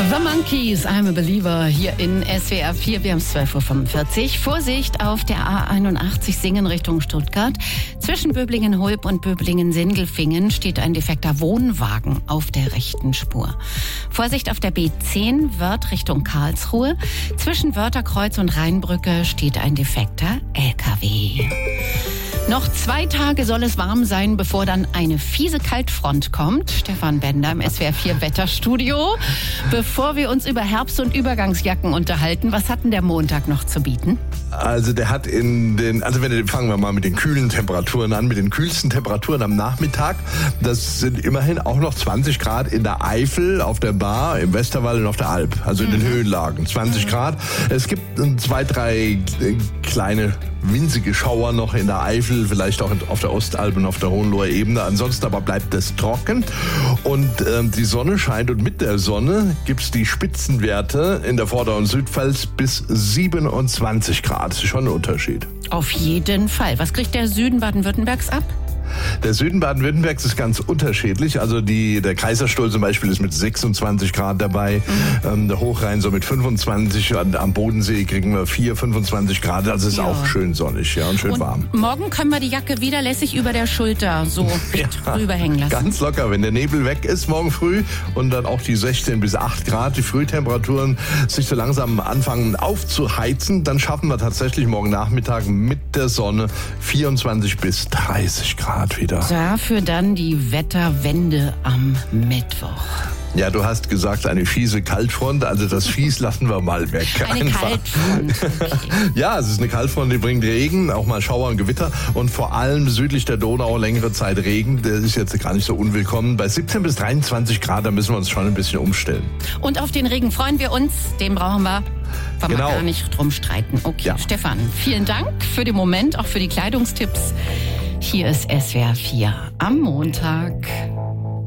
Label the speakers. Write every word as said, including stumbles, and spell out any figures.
Speaker 1: The Monkees, I'm a Believer, hier in S W R vier, wir haben es zwölf Uhr fünfundvierzig. Vorsicht auf der A einundachtzig Singen Richtung Stuttgart. Zwischen Böblingen-Hulb und Böblingen-Sindelfingen steht ein defekter Wohnwagen auf der rechten Spur. Vorsicht auf der B zehn, Wörth Richtung Karlsruhe. Zwischen Wörtherkreuz und Rheinbrücke steht ein defekter L K W. Noch zwei Tage soll es warm sein, bevor dann eine fiese Kaltfront kommt. Stefan Bender im S W R vier Wetterstudio. Bevor wir uns über Herbst- und Übergangsjacken unterhalten, was hat denn der Montag noch zu bieten?
Speaker 2: Also der hat in den, also wenn, fangen wir mal mit den kühlen Temperaturen an, mit den kühlsten Temperaturen am Nachmittag. Das sind immerhin auch noch zwanzig Grad in der Eifel, auf der Bar, im Westerwald und auf der Alp, also in den mhm. Höhenlagen. zwanzig Grad. Es gibt zwei, drei kleine winzige Schauer noch in der Eifel, vielleicht auch auf der Ostalb und auf der Hohenloher Ebene. Ansonsten aber bleibt es trocken und ähm, die Sonne scheint und mit der Sonne gibt's die Spitzenwerte in der Vorder- und Südpfalz bis siebenundzwanzig Grad. Das ist schon ein Unterschied.
Speaker 1: Auf jeden Fall. Was kriegt der Süden Baden-Württembergs ab?
Speaker 2: Der Süden Baden-Württembergs ist ganz unterschiedlich. Also die, der Kaiserstuhl zum Beispiel ist mit sechsundzwanzig Grad dabei. Mhm. Ähm, der Hochrhein so mit fünfundzwanzig. Und am Bodensee kriegen wir vier, fünfundzwanzig Grad. Also es ist ja auch schön sonnig, ja, und schön
Speaker 1: und
Speaker 2: warm.
Speaker 1: Morgen können wir die Jacke wieder lässig über der Schulter so ja, rüberhängen lassen.
Speaker 2: Ganz locker, wenn der Nebel weg ist morgen früh und dann auch die sechzehn bis acht Grad, die Frühtemperaturen sich so langsam anfangen aufzuheizen, dann schaffen wir tatsächlich morgen Nachmittag mit der Sonne vierundzwanzig bis dreißig Grad. Wieder.
Speaker 1: Dafür dann die Wetterwende am Mittwoch.
Speaker 2: Ja, du hast gesagt, eine fiese Kaltfront, also das Fies lassen wir mal weg.
Speaker 1: Eine einfach. Kaltfront. Okay.
Speaker 2: Ja, es ist eine Kaltfront, die bringt Regen, auch mal Schauer und Gewitter und vor allem südlich der Donau längere Zeit Regen. Der ist jetzt gar nicht so unwillkommen. Bei siebzehn bis dreiundzwanzig Grad, da müssen wir uns schon ein bisschen umstellen.
Speaker 1: Und auf den Regen freuen wir uns, den brauchen wir. Wollen
Speaker 2: genau.
Speaker 1: wir gar nicht drum streiten. Okay, ja. Stefan, vielen Dank für den Moment, auch für die Kleidungstipps. Hier ist S W R vier am Montag.